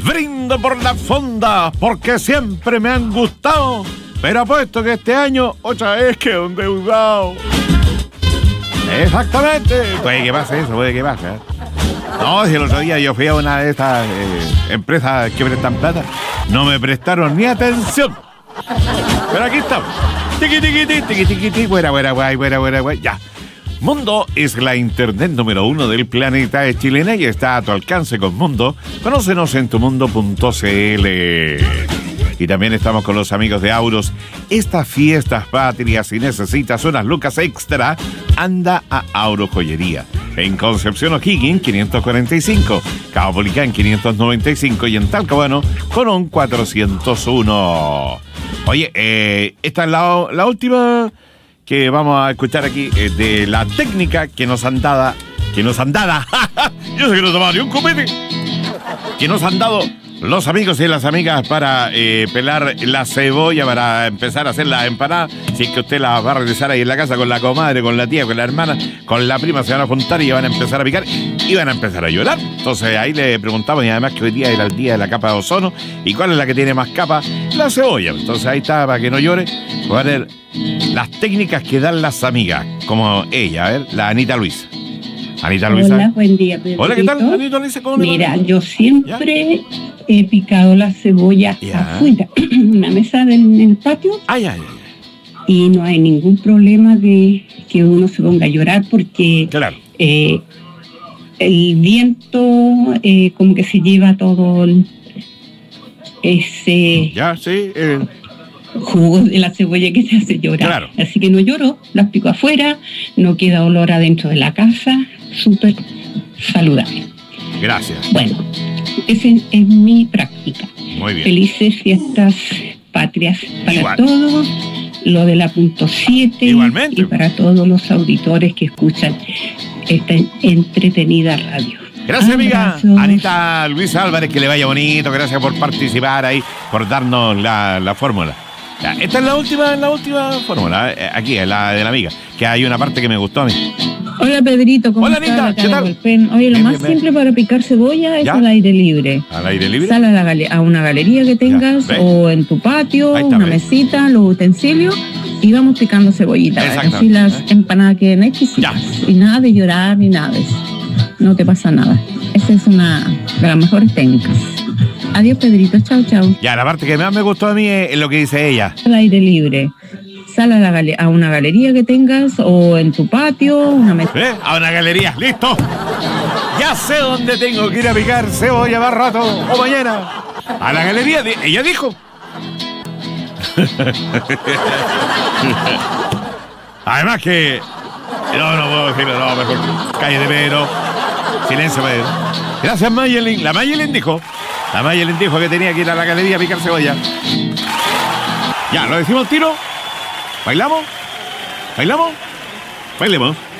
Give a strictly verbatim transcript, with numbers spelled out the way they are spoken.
Brindo por las fondas, porque siempre me han gustado, pero apuesto que este año otra vez quedo endeudado. Exactamente. Puede que pase eso, puede que pase. ¿eh? No, si el otro día yo fui a una de estas eh, empresas que prestan plata, no me prestaron ni atención. Pero aquí estamos. Tiqui, tiqui, tiqui, tiqui, tiqui, tiqui, fuera, fuera, fuera, fuera, fuera, fuera, ya. Mundo es la internet número uno del planeta de chilena y está a tu alcance con Mundo. Conócenos en tumundo punto cl. Y también estamos con los amigos de Auros. Estas fiestas patrias, si necesitas unas lucas extra, anda a Auro Joyería. En Concepción O'Higgins, quinientos cuarenta y cinco. Caupolicán, quinientos noventa y cinco. Y en Talcahuano, Colón, cuatrocientos uno. Oye, eh, esta es la, la última que vamos a escuchar aquí eh, de la técnica que nos han dado, que nos han dado, yo sé que no tomaba ni un copete, que nos han dado los amigos y las amigas para eh, pelar la cebolla, para empezar a hacer la empanada. Si es que usted la va a realizar ahí en la casa con la comadre, con la tía, con la hermana, con la prima, se van a juntar y van a empezar a picar y van a empezar a llorar. Entonces ahí le preguntamos, y además que hoy día era el día de la capa de ozono, ¿y cuál es la que tiene más capa? La cebolla. Entonces ahí está, para que no llore, va a ver las técnicas que dan las amigas, como ella, a ver, la Anita Luisa. Anita Luisa. Hola, buen día, Pedrito. Hola, ¿qué tal, Anita Luisa? ¿Cómo le va? Mira, yo siempre ¿Ya? he picado la cebolla ¿Ya? afuera, en una mesa del, en el patio, Ay, ay, ay. y no hay ningún problema de que uno se ponga a llorar porque Claro. eh, el viento eh, como que se lleva todo el- ese Ya, sí. Eh, jugo de la cebolla que te hace llorar. Claro. Así que no lloro, las pico afuera, no queda olor adentro de la casa, súper saludable. gracias. Bueno, esa es, es mi práctica. Muy bien. Felices fiestas patrias para Igual. todos, lo de la punto siete, Igualmente. y para todos los auditores que escuchan esta entretenida radio. Gracias, amiga. Abrazos. Anita Luisa Álvarez, que le vaya bonito. Gracias por participar ahí, por darnos la, la fórmula. Ya, esta es la última, la última fórmula. eh, Aquí, es la de la amiga. Que hay una parte que me gustó a mí. Hola Pedrito, ¿cómo Hola, estás? Anita, Acá ¿qué de tal? Hualpén. Oye, lo Bien, más bien, bien. simple para picar cebolla es ¿Ya? al aire libre. Al aire libre. Sal a, la gale- a una galería que tengas ¿ves? o en tu patio, Ahí está, una ¿ves? mesita, los utensilios y vamos picando cebollita. para que Así Exactamente. las empanadas queden exquisitas. Ya. Y nada de llorar ni nada de eso. No te pasa nada. Esa es una de las mejores técnicas. Adiós Pedrito, chao, chao. Ya, la parte que más me gustó a mí es, es lo que dice ella. Al aire libre. Sal a, la gale- a una galería que tengas o en tu patio, una mesita. ¿Eh? A una galería. ¡Listo! Ya sé dónde tengo que ir a picar cebolla más rato o mañana. A la galería. di- Ella dijo. Además que... No, no puedo decirlo. No, mejor. Cállate, Pedro. Silencio, Pedro. Gracias, Mayelin. La Mayelin dijo. La Mayelin dijo que tenía que ir a la galería a picar cebolla. Ya, ¿lo decimos al tiro? ¿Bailamos? ¿Bailamos? Bailemos.